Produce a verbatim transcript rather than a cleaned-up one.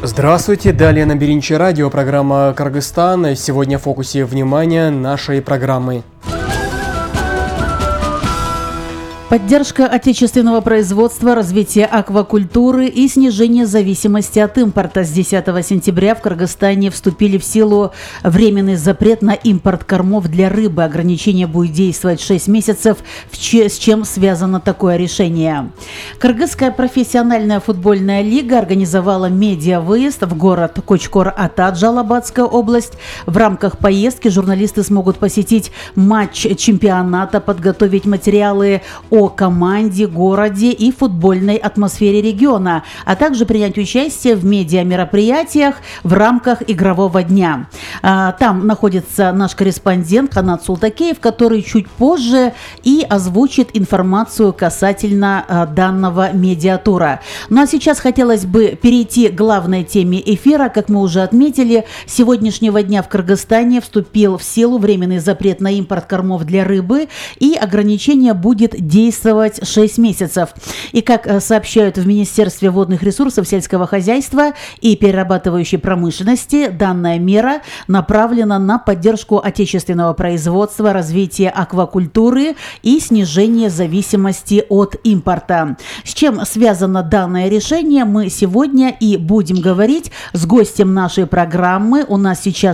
Здравствуйте, далее на Беринче радио, программа «Кыргызстан». Сегодня в фокусе внимания нашей программы. Поддержка отечественного производства, развитие аквакультуры и снижение зависимости от импорта. С десятого сентября в Кыргызстане вступили в силу временный запрет на импорт кормов для рыбы. Ограничение будет действовать шесть месяцев, с чем связано такое решение. Кыргызская профессиональная футбольная лига организовала медиавыезд в город Кочкор-Ата, Джалабадская область. В рамках поездки журналисты смогут посетить матч чемпионата, подготовить материалы о команде, городе и футбольной атмосфере региона, а также принять участие в медиамероприятиях в рамках игрового дня. Там находится наш корреспондент Канат Султакеев, который чуть позже и озвучит информацию касательно данного медиатура. Ну а сейчас хотелось бы перейти к главной теме эфира. Как мы уже отметили, с сегодняшнего дня в Кыргызстане вступил в силу временный запрет на импорт кормов для рыбы, и ограничение будет действовать шесть месяцев. И как сообщают в Министерстве водных ресурсов, сельского хозяйства и перерабатывающей промышленности, данная мера направлена на поддержку отечественного производства, развитие аквакультуры и снижение зависимости от импорта. С чем связано данное решение, мы сегодня и будем говорить с гостем нашей программы. У нас сейчас